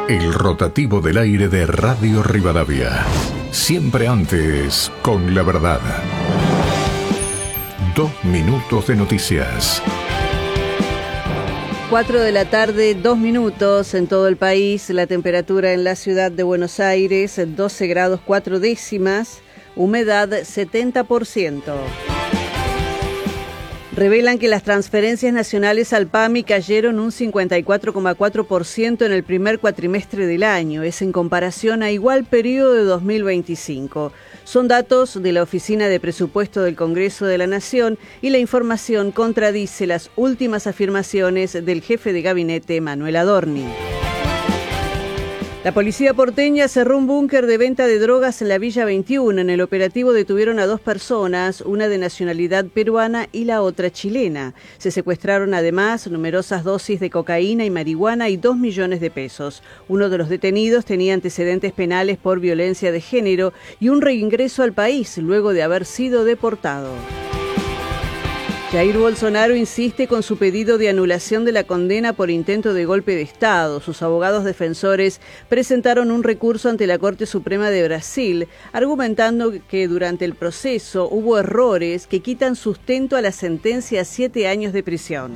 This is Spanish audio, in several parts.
El rotativo del aire de Radio Rivadavia. Siempre antes, con la verdad. 2 minutos de noticias. 4 de la tarde, 2 minutos en todo el país. La temperatura en la ciudad de Buenos Aires, 12 grados 4 décimas. Humedad 70%. Revelan que las transferencias nacionales al PAMI cayeron un 54,4% en el primer cuatrimestre del año. Es en comparación a igual periodo de 2025. Son datos de la Oficina de Presupuesto del Congreso de la Nación y la información contradice las últimas afirmaciones del jefe de gabinete, Manuel Adorni. La policía porteña cerró un búnker de venta de drogas en la Villa 21. En el operativo detuvieron a 2 personas, una de nacionalidad peruana y la otra chilena. Se secuestraron además numerosas dosis de cocaína y marihuana y 2 millones de pesos. Uno de los detenidos tenía antecedentes penales por violencia de género y un reingreso al país luego de haber sido deportado. Jair Bolsonaro insiste con su pedido de anulación de la condena por intento de golpe de Estado. Sus abogados defensores presentaron un recurso ante la Corte Suprema de Brasil, argumentando que durante el proceso hubo errores que quitan sustento a la sentencia a 7 años de prisión.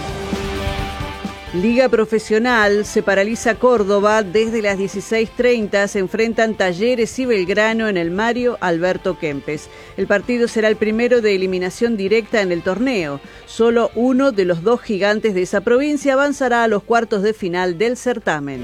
Liga Profesional, se paraliza Córdoba. Desde las 16:30 se enfrentan Talleres y Belgrano en el Mario Alberto Kempes. El partido será el primero de eliminación directa en el torneo. Solo uno de los 2 gigantes de esa provincia avanzará a los cuartos de final del certamen.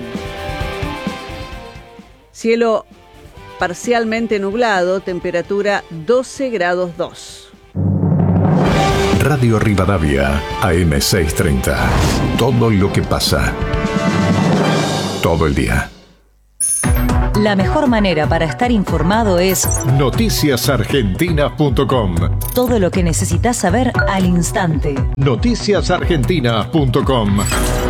Cielo parcialmente nublado, temperatura 12 grados 2. Radio Rivadavia, AM 630. Todo lo que pasa. Todo el día. La mejor manera para estar informado es noticiasargentina.com. Todo lo que necesitas saber al instante. Noticiasargentina.com.